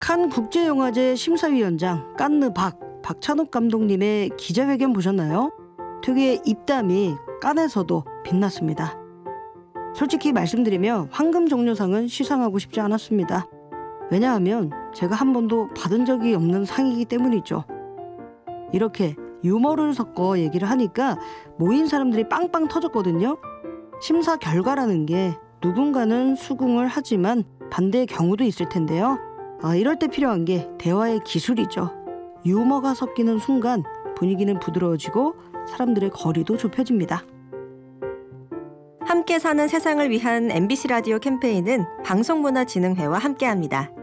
칸 국제영화제 심사위원장 깐느 박찬욱 감독님의 기자회견 보셨나요? 특유의 입담이 깐에서도 빛났습니다. 솔직히 말씀드리면 황금종려상은 시상하고 싶지 않았습니다. 왜냐하면 제가 한 번도 받은 적이 없는 상이기 때문이죠. 이렇게 유머를 섞어 얘기를 하니까 모인 사람들이 빵빵 터졌거든요. 심사 결과라는 게 누군가는 수긍을 하지만 반대의 경우도 있을 텐데요. 이럴 때 필요한 게 대화의 기술이죠. 유머가 섞이는 순간 분위기는 부드러워지고 사람들의 거리도 좁혀집니다. 함께 사는 세상을 위한 MBC 라디오 캠페인은 방송문화진흥회와 함께합니다.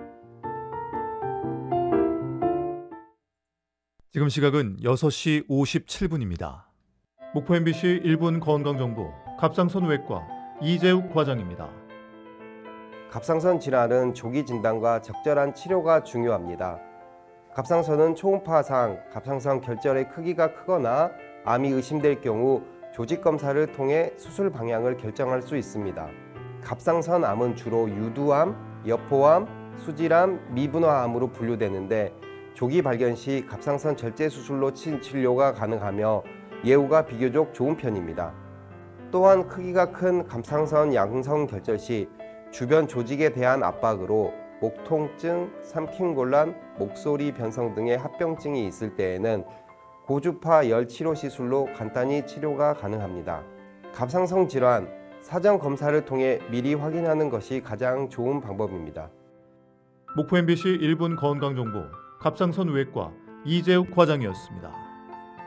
지금 시각은 6시 57분입니다. 목포 MBC 1분 건강정보 갑상선 외과 이재욱 과장입니다. 갑상선 질환은 조기 진단과 적절한 치료가 중요합니다. 갑상선은 초음파상 갑상선 결절의 크기가 크거나 암이 의심될 경우 조직 검사를 통해 수술 방향을 결정할 수 있습니다. 갑상선 암은 주로 유두암, 여포암, 수질암, 미분화암으로 분류되는데 조기 발견 시 갑상선 절제 수술로 치료가 가능하며 예후가 비교적 좋은 편입니다. 또한 크기가 큰 갑상선 양성 결절 시 주변 조직에 대한 압박으로 목 통증, 삼킴곤란, 목소리 변성 등의 합병증이 있을 때에는 고주파 열 치료 시술로 간단히 치료가 가능합니다. 갑상선 질환, 사전 검사를 통해 미리 확인하는 것이 가장 좋은 방법입니다. 목포 MBC 1분 건강정보 갑상선 외과 이재욱 과장이었습니다.